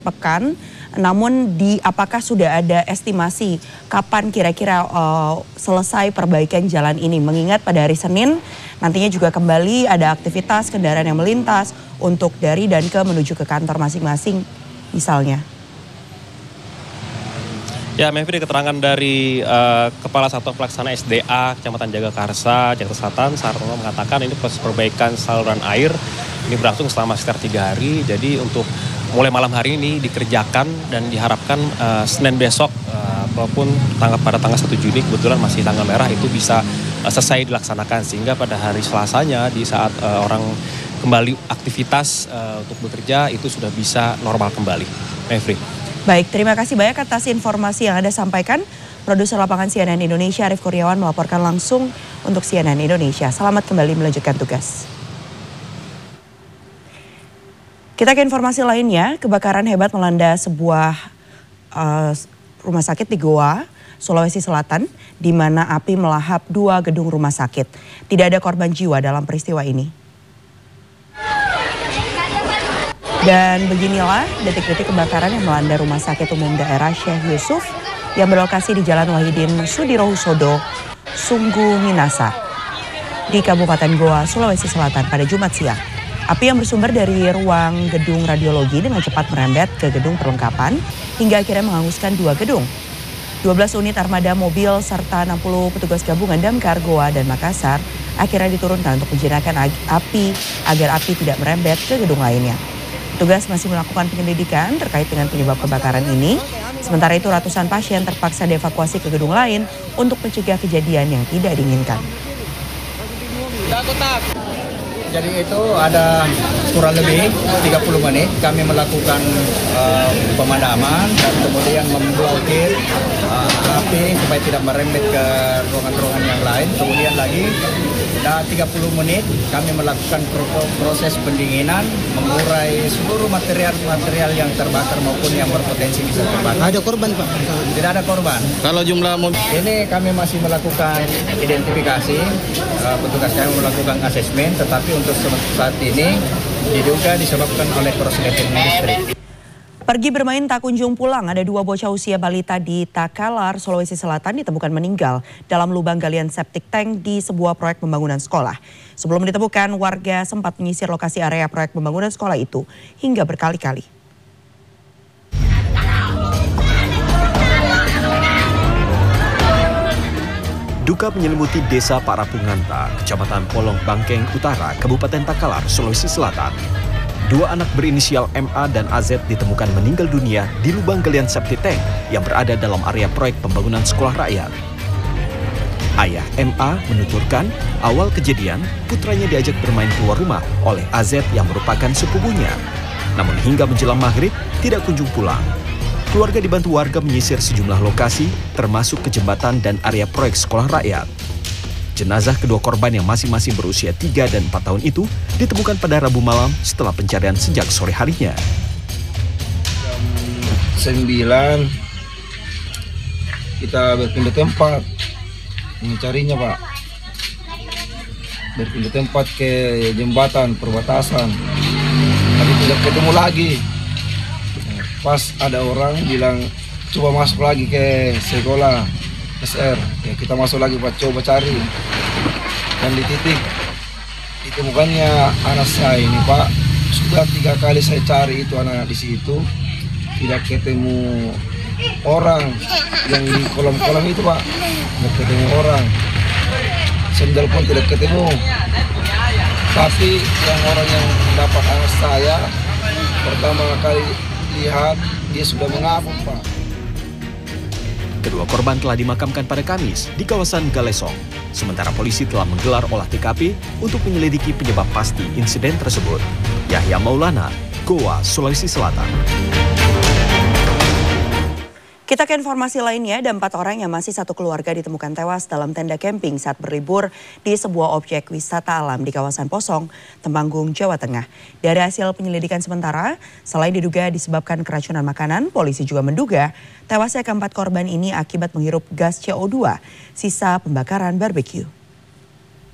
pekan, namun apakah sudah ada estimasi kapan kira-kira selesai perbaikan jalan ini? Mengingat pada hari Senin nantinya juga kembali ada aktivitas kendaraan yang melintas untuk dari dan ke menuju ke kantor masing-masing misalnya. Ya, Mevri, keterangan dari Kepala Satuan Pelaksana SDA Kecamatan Jagakarsa, Jakarta Selatan, Sartono mengatakan ini proses perbaikan saluran air ini berlangsung selama sekitar 3 hari. Jadi untuk mulai malam hari ini dikerjakan dan diharapkan Senin besok ataupun pada tanggal 1 Juni kebetulan masih tanggal merah itu bisa selesai dilaksanakan. Sehingga pada hari Selasanya di saat orang kembali aktivitas untuk bekerja itu sudah bisa normal kembali. Mevri. Baik, terima kasih banyak atas informasi yang Anda sampaikan. Produser lapangan CNN Indonesia Arief Kurniawan melaporkan langsung untuk CNN Indonesia. Selamat kembali melanjutkan tugas. Kita ke informasi lainnya, kebakaran hebat melanda sebuah rumah sakit di Goa, Sulawesi Selatan, di mana api melahap 2 gedung rumah sakit. Tidak ada korban jiwa dalam peristiwa ini. Dan beginilah detik-detik kebakaran yang melanda Rumah Sakit Umum Daerah Syekh Yusuf yang berlokasi di Jalan Wahidin Sudirohusodo, Sungguh Minasa, di Kabupaten Goa, Sulawesi Selatan pada Jumat siang. Api yang bersumber dari ruang gedung radiologi dengan cepat merembet ke gedung perlengkapan hingga akhirnya menghanguskan 2 gedung. 12 unit armada mobil serta 60 petugas gabungan Damkar Goa dan Makassar akhirnya diturunkan untuk menjinakkan api agar api tidak merembet ke gedung lainnya. Petugas masih melakukan penyelidikan terkait dengan penyebab kebakaran ini. Sementara itu ratusan pasien terpaksa dievakuasi ke gedung lain untuk mencegah kejadian yang tidak diinginkan. Jadi itu ada kurang lebih 30 menit kami melakukan pemadaman dan kemudian memblokir api supaya tidak merembet ke ruangan-ruangan yang lain. Kemudian lagi 30 menit kami melakukan proses pendinginan, mengurai seluruh material yang terbakar maupun yang berpotensi bisa terbakar. Ada korban, Pak? Tidak ada korban. Kalau jumlah mobil? Ini kami masih melakukan identifikasi, petugas kami melakukan asesmen, tetapi untuk saat ini diduga disebabkan oleh korsleting listrik. Pergi bermain tak kunjung pulang, ada 2 bocah usia balita di Takalar, Sulawesi Selatan ditemukan meninggal dalam lubang galian septic tank di sebuah proyek pembangunan sekolah. Sebelum ditemukan, warga sempat menyisir lokasi area proyek pembangunan sekolah itu hingga berkali-kali. Duka menyelimuti desa Parapunganta, Kecamatan Polong Bangkeng Utara, Kabupaten Takalar, Sulawesi Selatan. 2 anak berinisial MA dan AZ ditemukan meninggal dunia di lubang galian septic tank yang berada dalam area proyek pembangunan sekolah rakyat. Ayah MA menuturkan awal kejadian putranya diajak bermain keluar rumah oleh AZ yang merupakan sepupunya. Namun hingga menjelang maghrib tidak kunjung pulang. Keluarga dibantu warga menyisir sejumlah lokasi termasuk ke jembatan dan area proyek sekolah rakyat. Jenazah kedua korban yang masing-masing berusia 3 dan 4 tahun itu ditemukan pada Rabu malam setelah pencarian sejak sore harinya. Jam 9 kita berpindah tempat mencarinya, Pak. Berpindah tempat ke jembatan perbatasan, tapi tidak ketemu lagi. Pas ada orang bilang coba masuk lagi ke sekolah SR, ya kita masuk lagi Pak, coba cari. Dan di titik ditemukannya anak saya ini, Pak. Sudah 3 kali saya cari itu anak di situ, tidak ketemu orang yang di kolam-kolam itu, Pak. Tidak ketemu orang. Sendal pun tidak ketemu. Tapi yang orang yang dapat anak saya pertama kali lihat dia sudah mengapung, Pak. Kedua korban telah dimakamkan pada Kamis di kawasan Galesong. Sementara polisi telah menggelar olah TKP untuk menyelidiki penyebab pasti insiden tersebut. Yahya Maulana, Goa, Sulawesi Selatan. Kita ke informasi lainnya, ada 4 orang yang masih satu keluarga ditemukan tewas dalam tenda camping saat berlibur di sebuah objek wisata alam di kawasan Posong, Temanggung, Jawa Tengah. Dari hasil penyelidikan sementara, selain diduga disebabkan keracunan makanan, polisi juga menduga tewasnya keempat korban ini akibat menghirup gas CO2, sisa pembakaran barbeque.